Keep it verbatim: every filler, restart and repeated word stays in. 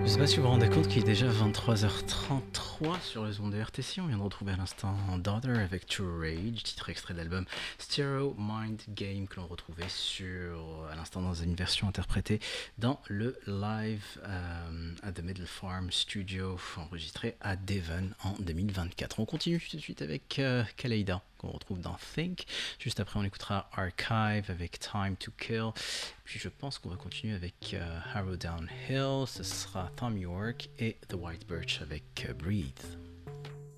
Je sais pas si vous vous rendez compte qu'il est déjà vingt-trois heures trente-trois sur les ondes de R T C. On vient de retrouver à l'instant Daughter avec True Rage, titre extrait de l'album Stereo Mind Game que l'on retrouvait sur, à l'instant dans une version interprétée dans le live euh, à The Middle Farm Studio enregistré à Devon en deux mille vingt-quatre. On continue tout de suite avec euh, Kaleida qu'on retrouve dans Think. Juste après on écoutera Archive avec Time to Kill. Puis je pense qu'on va continuer avec euh, Harrow Downhill, ce sera Thumb York et The White Birch avec euh, Breathe.